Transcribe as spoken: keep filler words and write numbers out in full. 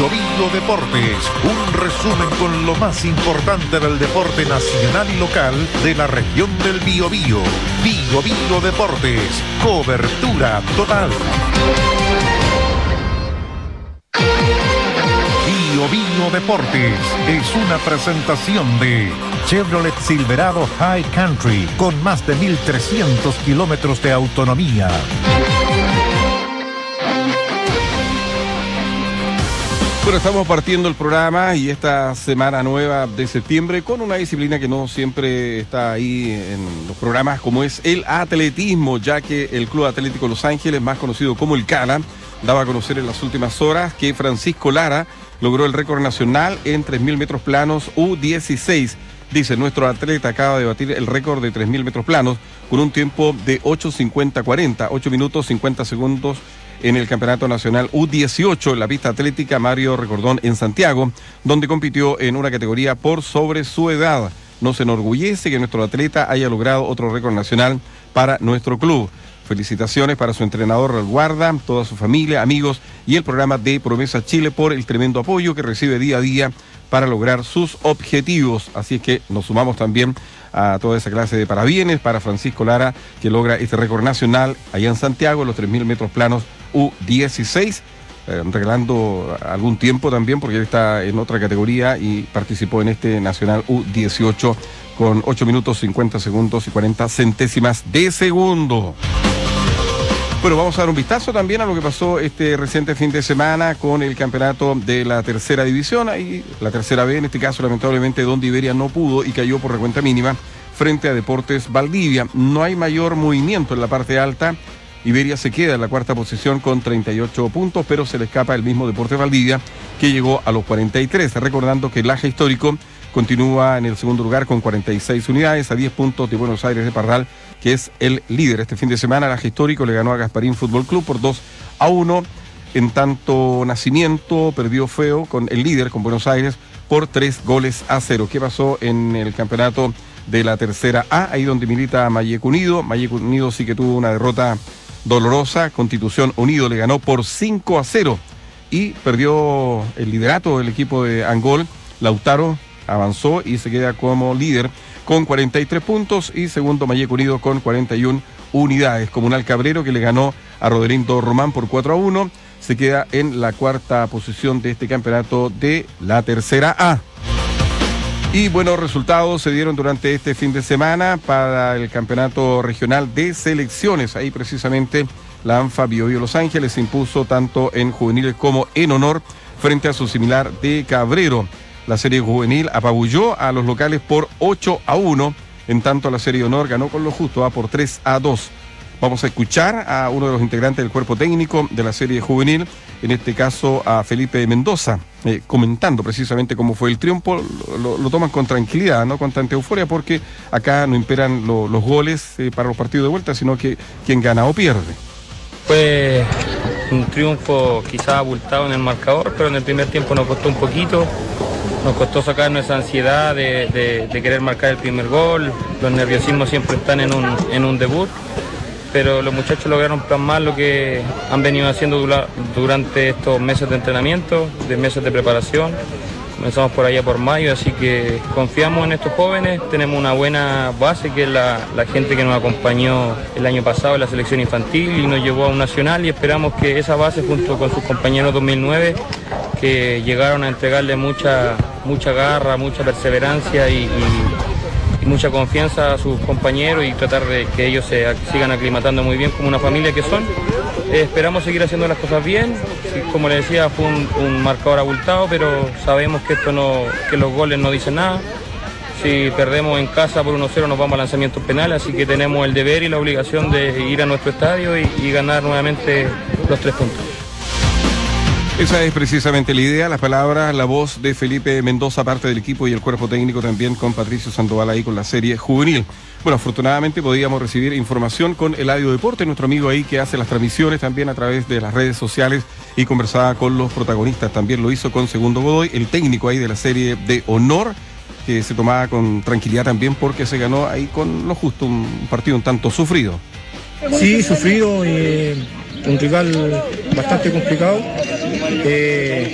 Bio Bio Deportes, un resumen con lo más importante del deporte nacional y local de la región del Biobío. Bio Bio Deportes, cobertura total. Bio Bio Deportes es una presentación de Chevrolet Silverado High Country con más de mil trescientos kilómetros de autonomía. Bueno, estamos partiendo el programa y esta semana nueva de septiembre con una disciplina que no siempre está ahí en los programas, como es el atletismo, ya que el Club Atlético Los Ángeles, más conocido como el CALA, daba a conocer en las últimas horas que Francisco Lara logró el récord nacional en tres mil metros planos U dieciséis. Dice, nuestro atleta acaba de batir el récord de tres mil metros planos con un tiempo de ocho cincuenta cuarenta, ocho minutos cincuenta segundos en el Campeonato Nacional U dieciocho, en la pista atlética Mario Recordón en Santiago, donde compitió en una categoría por sobre su edad. Nos enorgullece que nuestro atleta haya logrado otro récord nacional para nuestro club. Felicitaciones para su entrenador Raúl Guarda, toda su familia, amigos y el programa de Promesa Chile por el tremendo apoyo que recibe día a día para lograr sus objetivos. Así es que nos sumamos también a toda esa clase de parabienes para Francisco Lara, que logra este récord nacional allá en Santiago, los tres mil metros planos U dieciséis, eh, regalando algún tiempo también, porque él está en otra categoría y participó en este Nacional U dieciocho con ocho minutos cincuenta segundos y cuarenta centésimas de segundo. Bueno, vamos a dar un vistazo también a lo que pasó este reciente fin de semana con el campeonato de la tercera división, ahí la tercera B, en este caso lamentablemente donde Iberia no pudo y cayó por recuenta mínima frente a Deportes Valdivia. No hay mayor movimiento en la parte alta. Iberia se queda en la cuarta posición con treinta y ocho puntos, pero se le escapa el mismo Deportes Valdivia, que llegó a los cuarenta y tres, recordando que el Laja Histórico continúa en el segundo lugar con cuarenta y seis unidades, a diez puntos de Buenos Aires de Parral, que es el líder. Este fin de semana Laja Histórico le ganó a Gasparín Fútbol Club por dos a uno, en tanto Nacimiento perdió feo con el líder, con Buenos Aires, por tres goles a cero. ¿Qué pasó en el campeonato de la tercera A? Ahí donde milita Mayeco Unido. Mayeco Unido sí que tuvo una derrota dolorosa. Constitución Unido le ganó por cinco a cero y perdió el liderato del equipo de Angol. Lautaro avanzó y se queda como líder con cuarenta y tres puntos y segundo Mayeco Unido con cuarenta y una unidades. Comunal Cabrero, que le ganó a Rodelindo Román por cuatro a uno, se queda en la cuarta posición de este campeonato de la tercera A. Y buenos resultados se dieron durante este fin de semana para el campeonato regional de selecciones. Ahí precisamente la ANFA Bio Bio Los Ángeles se impuso tanto en juveniles como en honor frente a su similar de Cabrero. La serie juvenil apabulló a los locales por ocho a uno, en tanto la serie honor ganó con lo justo, a por tres a dos. Vamos a escuchar a uno de los integrantes del cuerpo técnico de la serie juvenil, en este caso a Felipe Mendoza, eh, comentando precisamente cómo fue el triunfo. Lo, lo toman con tranquilidad, no con tanta euforia, porque acá no imperan lo, los goles eh, para los partidos de vuelta, sino que quien gana o pierde. Fue un triunfo quizá abultado en el marcador, pero en el primer tiempo nos costó un poquito. Nos costó sacarnos esa ansiedad de, de, de querer marcar el primer gol. Los nerviosismos siempre están en un, en un debut, pero los muchachos lograron plasmar lo que han venido haciendo dura, durante estos meses de entrenamiento, de meses de preparación. Comenzamos por allá por mayo, así que confiamos en estos jóvenes. Tenemos una buena base, que es la, la gente que nos acompañó el año pasado en la selección infantil y nos llevó a un nacional, y esperamos que esa base, junto con sus compañeros dos mil nueve, que llegaron a entregarle mucha, mucha garra, mucha perseverancia y, y, y mucha confianza a sus compañeros, y tratar de que ellos se sigan aclimatando muy bien como una familia que son. Eh, esperamos seguir haciendo las cosas bien. Como les decía, fue un, un marcador abultado, pero sabemos que esto no, que los goles no dicen nada. Si perdemos en casa por uno cero nos vamos a lanzamientos penales, así que tenemos el deber y la obligación de ir a nuestro estadio y, y ganar nuevamente los tres puntos. Esa es precisamente la idea, las palabras, la voz de Felipe Mendoza, parte del equipo y el cuerpo técnico también, con Patricio Sandoval ahí con la serie juvenil. Bueno, afortunadamente podíamos recibir información con Eladio Deporte, nuestro amigo ahí que hace las transmisiones también a través de las redes sociales, y conversaba con los protagonistas. También lo hizo con Segundo Godoy, el técnico ahí de la serie de honor, que se tomaba con tranquilidad también porque se ganó ahí con lo justo, un partido un tanto sufrido. Sí, sufrido, eh, un rival bastante complicado. Eh,